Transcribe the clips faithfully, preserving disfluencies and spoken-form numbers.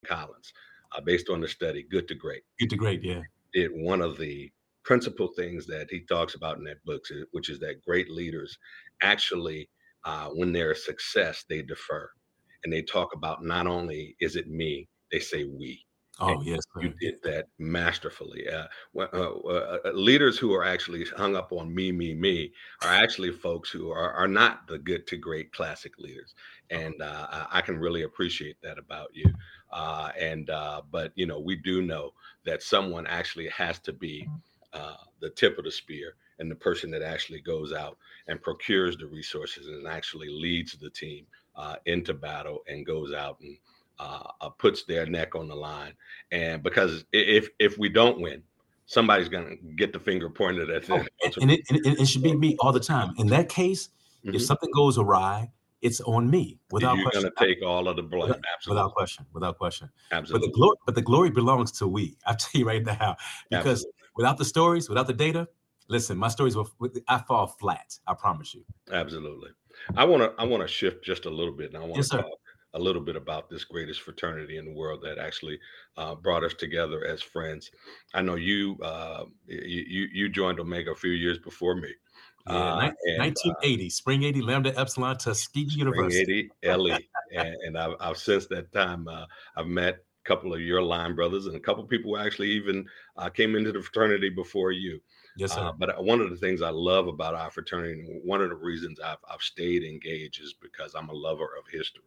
Collins, uh, based on the study Good to Great. Good to Great, yeah. Did one of the principal things that he talks about in that book, which is that great leaders actually, uh, when they're a success, they defer. And they talk about not only is it me, they say we. And Oh, yes, you sir. did that masterfully. Uh, wh- uh, uh, uh, leaders who are actually hung up on me, me, me are actually folks who are, are not the good to great classic leaders. And uh, I I can really appreciate that about you. Uh, and uh, but you know, we do know that someone actually has to be uh, the tip of the spear and the person that actually goes out and procures the resources and actually leads the team uh, into battle and goes out and uh, uh, puts their neck on the line. And because i- if if we don't win, somebody's going to get the finger pointed at Oh, them. and and it and it it should be me all the time. In that case, if Mhm. something goes awry, it's on me without You're going question. to take all of the blame. Without without Absolutely. question, without question. But the Absolutely. glory, but the glory belongs to we. I tell you right now, because Absolutely. without the stories, without the data, listen, my stories will I fall flat. I promise you. Absolutely. I want to I want to shift just a little bit, and I want Yes, to sir. talk a little bit about this greatest fraternity in the world that actually uh, brought us together as friends. I know you uh, you you you joined Omega a few years before me, Yeah, uh, nine, and nineteen eighty, Spring eighty, Lambda Epsilon, Tuskegee Spring University. eighty, L E. And, and I've, I've since that time, uh, I've met a couple of your line brothers and a couple of people who actually even uh, came into the fraternity before you. Yes, Uh, sir. but one of the things I love about our fraternity, and one of the reasons I've, I've stayed engaged is because I'm a lover of history.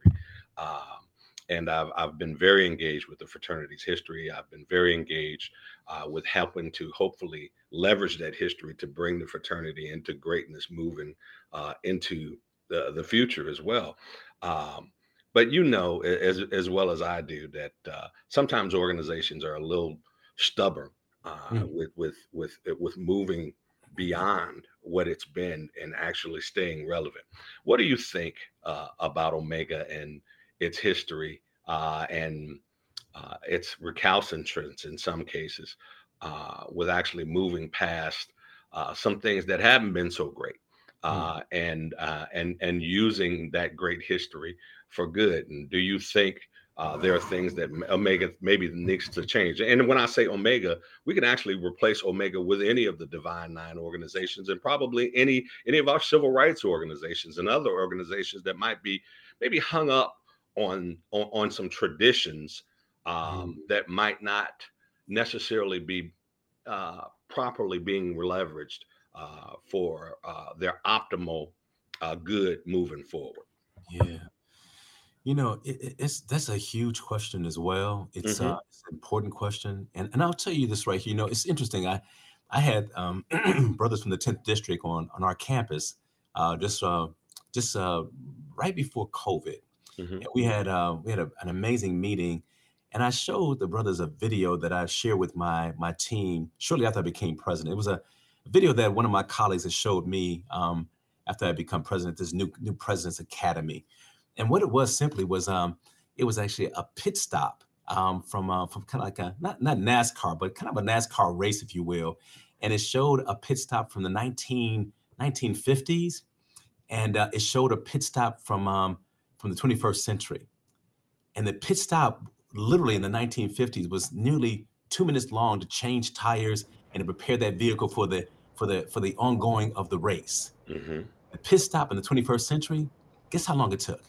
Um, and I've, I've been very engaged with the fraternity's history. I've been very engaged uh, with helping to hopefully leverage that history to bring the fraternity into greatness, moving uh, into the, the future as well. Um, but you know, as as well as I do, that uh, sometimes organizations are a little stubborn uh, Mm. with with with with moving beyond what it's been and actually staying relevant. What do you think uh, about Omega and its history uh, and uh, its recalcitrance in some cases, uh, with actually moving past uh, some things that haven't been so great, Mm. uh, and uh, and and using that great history for good? And do you think uh, there are things that Omega maybe needs to change? And when I say Omega, we can actually replace Omega with any of the Divine Nine organizations, and probably any any of our civil rights organizations and other organizations that might be maybe hung up on on, on some traditions Mm. um, that might not necessarily be uh, properly being leveraged uh, for uh, their optimal uh, good moving forward. Yeah. You know, it, it- it's that's a huge question as well. It's uh, Hmm. it's an important question, and and I'll tell you this right here. You know, it's interesting. I I had um, brothers from the tenth district on on our campus, uh, just uh, just uh, right before COVID, Hmm. and we had uh, we had a, an amazing meeting, and I showed the brothers a video that I shared with my my team shortly after I became president. It was a video that one of my colleagues had showed me um, after I become president. This new new president's academy, and what it was simply was um, it was actually a pit stop um, from uh, from kind of like a not not NASCAR, but kind of a NASCAR race, if you will, and it showed a pit stop from the nineteen nineteen fifties, and uh, it showed a pit stop from um, from the twenty-first century. And the pit stop, literally in the nineteen fifties, was nearly two minutes long to change tires and to prepare that vehicle for the for the for the ongoing of the race. Hmm. The pit stop in the twenty-first century, guess how long it took?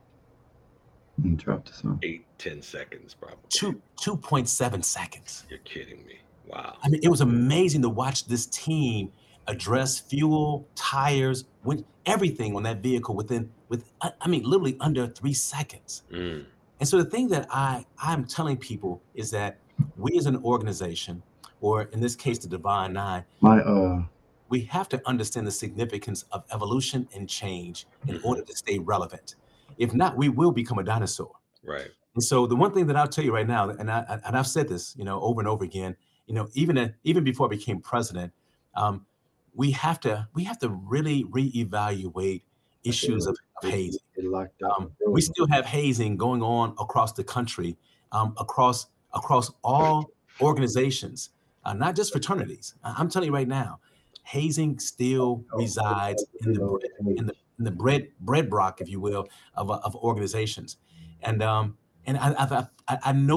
Mm, dropped us off. Eight, ten seconds, probably. Two two point seven seconds. You're kidding me. Wow. I mean, it was amazing to watch this team address fuel, tires, when everything on that vehicle within with I I mean, literally under three seconds. Mm. And so the thing that I I'm telling people is that we as an organization, or in this case, the Divine Nine, My uh we have to understand the significance of evolution and change in Hmm. order to stay relevant. If not, we will become a dinosaur. Right. And so the one thing that I'll tell you right now, and I and I've said this, you know, over and over again, you know, even uh, even before I became president, um, we have to we have to really reevaluate I think issues of, of it, hazing. it locked up. Um, we still have hazing going on across the country, um, across across all organizations, uh, not just fraternities. I- I'm telling you right now, hazing still resides in the bread, in the in the bread bread block, if you will, of uh, of organizations, and um, and I, I've, I've, I I know